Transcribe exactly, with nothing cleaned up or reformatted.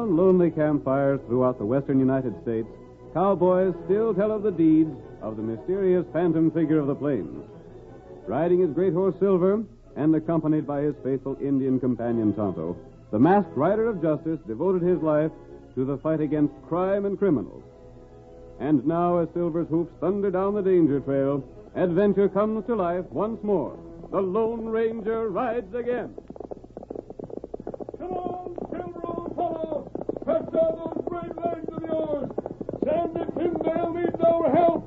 Around lonely campfires throughout the western United States, cowboys still tell of the deeds of the mysterious phantom figure of the plains. Riding his great horse Silver and accompanied by his faithful Indian companion Tonto, the masked rider of justice devoted his life to the fight against crime and criminals. And now, as Silver's hoofs thunder down the danger trail, adventure comes to life once more. The Lone Ranger rides again. Come on, Silver, old fellow! Stretch out those great legs of yours! Sandy Tyndale needs our help!